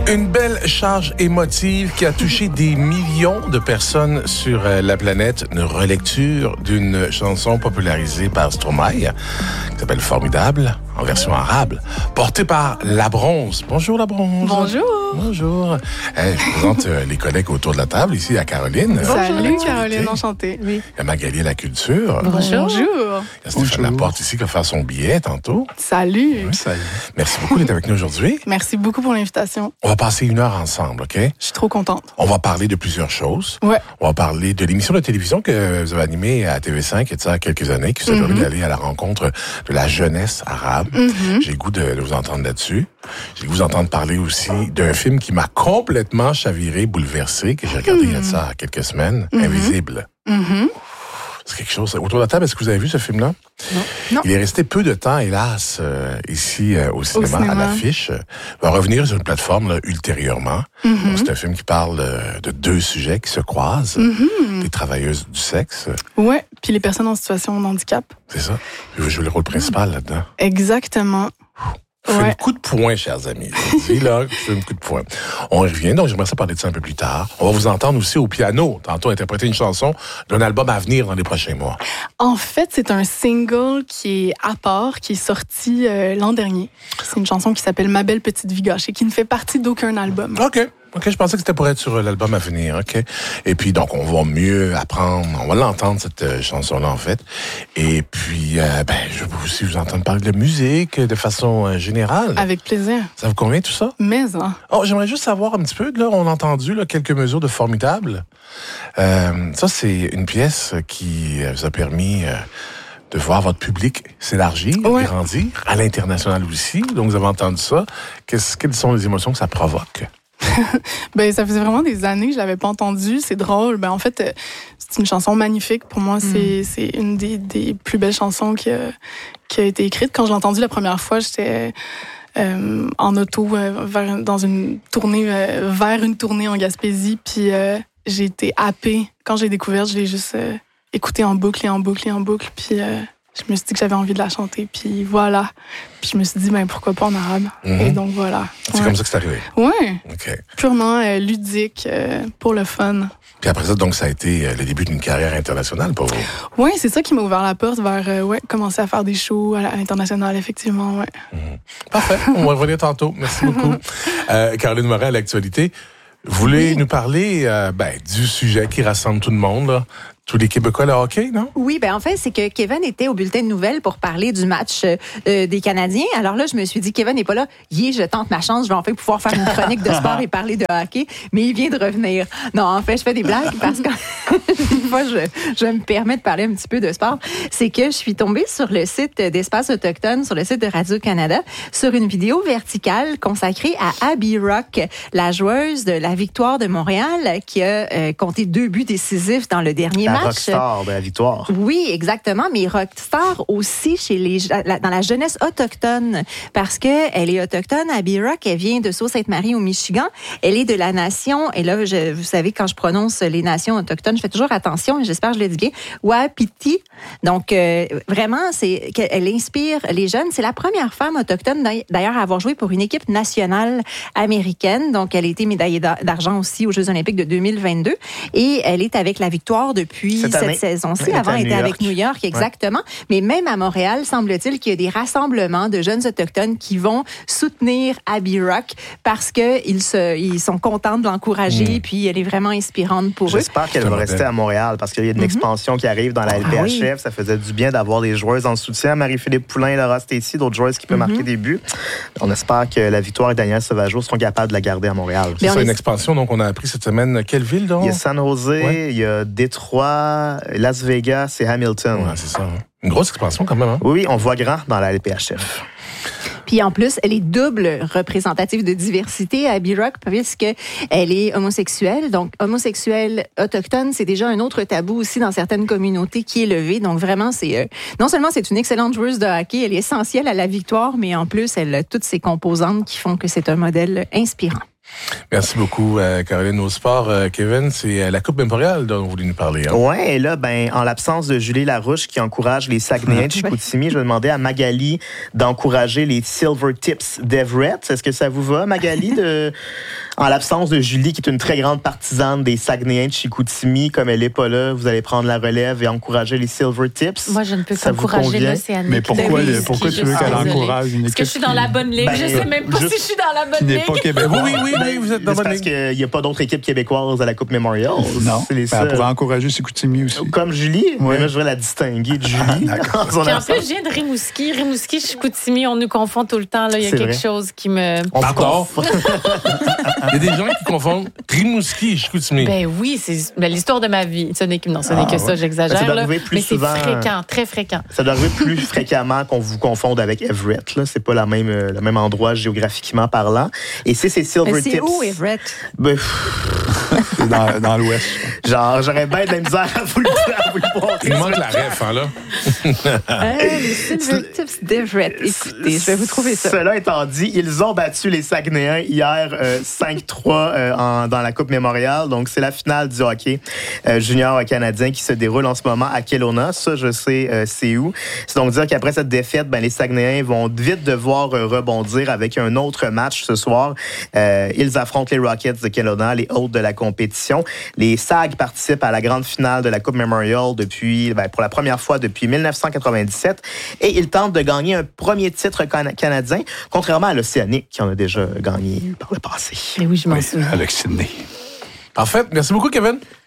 Une belle charge émotive qui a touché des millions de personnes sur la planète. Une relecture d'une chanson popularisée par Stromae, qui s'appelle Formidable, en version arabe, portée par La Bronze. Bonjour, La Bronze. Bonjour. Bonjour. Je présente les collègues autour de la table, ici, à Caroline. Salut, Caroline, enchantée. Oui. Il y a Magali à la culture. Bonjour. Il y a Stéphane Laporte ici qui va faire son billet tantôt. Salut. Oui, salut. Merci beaucoup d'être avec nous aujourd'hui. Merci beaucoup pour l'invitation. On va passer 1 heure ensemble, OK? Je suis trop contente. On va parler de plusieurs choses. Ouais. On va parler de l'émission de télévision que vous avez animée à TV5 il y a de ça quelques années, qui s'est permis d'aller à la rencontre de la jeunesse arabe. J'ai le goût de vous entendre là-dessus. J'ai le goût de vous entendre parler aussi d'un film qui m'a complètement chaviré, bouleversé, que j'ai regardé il y a de ça quelques semaines, Invisible. C'est quelque chose. Autour de la table, est-ce que vous avez vu ce film-là? Non. Il est resté peu de temps, hélas, ici au cinéma, à l'affiche. Il va revenir sur une plateforme là, ultérieurement. Donc, c'est un film qui parle de 2 sujets qui se croisent. Les travailleuses du sexe. Ouais, puis les personnes en situation de handicap. C'est ça. Je joue le rôle principal là-dedans. Exactement. Je fais un coup de poing, chers amis. Je dis là, je fais un coup de poing. On y revient, donc j'aimerais ça parler de ça un peu plus tard. On va vous entendre aussi au piano, tantôt interpréter une chanson d'un album à venir dans les prochains mois. En fait, c'est un single qui est à part, qui est sorti l'an dernier. C'est une chanson qui s'appelle Ma belle petite vie gâchée, qui ne fait partie d'aucun album. OK, je pensais que c'était pour être sur l'album à venir, OK. Et puis, donc, on va mieux apprendre, on va l'entendre, cette chanson-là, en fait. Et puis, je veux aussi vous entendre parler de musique de façon générale. Avec plaisir. Ça vous convient, tout ça? Mais, hein. Oh, j'aimerais juste savoir un petit peu, là, on a entendu là, quelques mesures de Formidable. Ça, c'est une pièce qui vous a permis... de voir votre public s'élargir, grandir, à l'international aussi. Donc, vous avez entendu ça. Quelles sont les émotions que ça provoque? Ça faisait vraiment des années que je l'avais pas entendu. C'est drôle. En fait, c'est une chanson magnifique. Pour moi, c'est une des plus belles chansons qui a été écrite. Quand je l'ai entendue la première fois, j'étais en auto dans une tournée vers une tournée en Gaspésie. Puis j'ai été happée. Quand j'ai découvert, je l'ai juste écoutée en boucle et en boucle et en boucle. Puis je me suis dit que j'avais envie de la chanter, puis voilà. Puis je me suis dit, pourquoi pas en arabe? Et donc voilà. C'est comme ça que c'est arrivé? Oui. OK. Purement ludique, pour le fun. Puis après ça, donc, ça a été le début d'une carrière internationale pour vous? Oui, c'est ça qui m'a ouvert la porte vers commencer à faire des shows à l'international, effectivement, ouais. Parfait. On va revenir tantôt. Merci beaucoup. Caroline Morin, à l'actualité. Vous voulez nous parler du sujet qui rassemble tout le monde, là? Tous les Québécois, le hockey, non? Oui, en fait, c'est que Kevin était au bulletin de nouvelles pour parler du match des Canadiens. Alors là, je me suis dit, Kevin n'est pas là. Je tente ma chance. Je vais enfin pouvoir faire une chronique de sport et parler de hockey. Mais il vient de revenir. Non, en fait, je fais des blagues parce que une fois, je me permets de parler un petit peu de sport. C'est que je suis tombée sur le site d'Espace Autochtone, sur le site de Radio-Canada, sur une vidéo verticale consacrée à Abby Rock, la joueuse de la Victoire de Montréal, qui a compté 2 buts décisifs dans le dernier match. Rockstar de la Victoire. Oui, exactement, mais rockstar aussi dans la jeunesse autochtone, parce que elle est autochtone. Abby Rock, elle vient de Sault-Sainte-Marie au Michigan. Elle est de la nation, et là, vous savez, quand je prononce les nations autochtones, je fais toujours attention, et j'espère que je le dis bien, Wapiti. Donc, vraiment, elle inspire les jeunes. C'est la première femme autochtone, d'ailleurs, à avoir joué pour une équipe nationale américaine. Donc, elle a été médaillée d'argent aussi aux Jeux olympiques de 2022, et elle est avec la Victoire depuis cette saison-ci. Avant, elle était avec New York, exactement. Ouais. Mais même à Montréal, semble-t-il qu'il y a des rassemblements de jeunes autochtones qui vont soutenir Abby Rock parce qu'ils sont contents de l'encourager, puis elle est vraiment inspirante pour eux. J'espère qu'elle va rester à Montréal parce qu'il y a une expansion qui arrive dans la LPHF. Oui. Ça faisait du bien d'avoir des joueuses en soutien. Marie-Philippe Poulin, Laura Stacey, d'autres joueuses qui peuvent marquer des buts. On espère que la Victoire et Daniel Sauvageau seront capables de la garder à Montréal. C'est une expansion, donc on a appris cette semaine. Quelle ville, donc? Il y a San Jose, il y a Détroit, Las Vegas et Hamilton. Ouais, c'est ça. Une grosse expansion quand même. Hein? Oui, on voit grand dans la LPHF. Puis en plus, elle est double représentative de diversité à Abby Rock puisqu'elle est homosexuelle. Donc, homosexuelle autochtone, c'est déjà un autre tabou aussi dans certaines communautés qui est levé. Donc vraiment, non seulement c'est une excellente joueuse de hockey, elle est essentielle à la victoire, mais en plus, elle a toutes ses composantes qui font que c'est un modèle inspirant. Merci beaucoup, Caroline. Au sport, Kevin, c'est la Coupe Mémorial dont vous voulez nous parler. Hein? Oui, et là, en l'absence de Julie Larouche qui encourage les Saguenayens de Chicoutimi, je vais demander à Magali d'encourager les Silver Tips d'Everett. Est-ce que ça vous va, Magali, en l'absence de Julie, qui est une très grande partisane des Saguenayens de Chicoutimi, comme elle n'est pas là, vous allez prendre la relève et encourager les Silver Tips? Moi, je ne peux qu'encourager l'Océanique. Mais pourquoi tu veux qu'elle encourage une équipe? Est-ce que je suis dans la bonne ligue? Je ne sais même pas si je suis dans la bonne ligue. Qui n'est pas québécoise. Oui, vous êtes dans la bonne ligue. Parce qu'il n'y a pas d'autres équipes québécoises à la Coupe Memorial. Non, elle pourrait encourager Chicoutimi aussi. Comme Julie? Oui. Mais là, je vais la distinguer de Julie. Puis en plus, je viens de Rimouski. Rimouski, Chicoutimi, on nous confond tout le temps. Là. Il y a quelque chose qui me... Pardon? Il y a des gens qui confondent Rimouski et Chicoutimi. Ben oui, c'est l'histoire de ma vie. Ce n'est que ça, j'exagère. Ça doit là. arriver plus mais souvent, c'est fréquent, très fréquent. Ça doit arriver plus fréquemment qu'on vous confonde avec Everett. Là. C'est pas le même endroit géographiquement parlant. Et c'est ces Silver Tips. C'est où, Everett? C'est dans l'Ouest. Genre, j'aurais bien de la misère à vous le montrer. Il manque la ref, hein, là. Les Silver Tips d'Everett. Écoutez, je vais vous trouver ça. Cela étant dit, ils ont battu les Saguenayens hier 5-3 dans la Coupe Mémorial. Donc, c'est la finale du hockey junior canadien qui se déroule en ce moment à Kelowna. Ça, je sais c'est où. C'est donc dire qu'après cette défaite, les Saguenayens vont vite devoir rebondir avec un autre match ce soir. Ils affrontent les Rockets de Kelowna, les hôtes de la compétition. Les Sags participent à la grande finale de la Coupe Memorial pour la première fois depuis 1997 et ils tentent de gagner un premier titre canadien, contrairement à l'Océanique qui en a déjà gagné par le passé. Mais oui, je m'en souviens. Avec Sydney. En fait, merci beaucoup, Kevin.